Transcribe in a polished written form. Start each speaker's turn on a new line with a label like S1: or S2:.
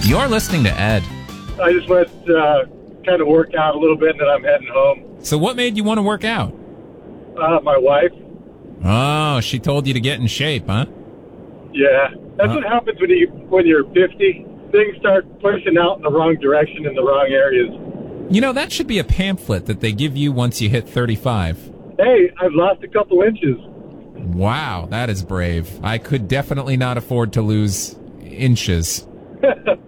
S1: You're listening to Ed.
S2: I just went kind of work out a little bit, and then I'm heading home.
S1: So what made you want to work out?
S2: My wife.
S1: Oh, she told you to get in shape, huh?
S2: Yeah. That's what happens when you're 50. Things start pushing out in the wrong direction in the wrong areas.
S1: You know, that should be a pamphlet that they give you once you hit 35.
S2: Hey, I've lost a couple inches.
S1: Wow, that is brave. I could definitely not afford to lose inches.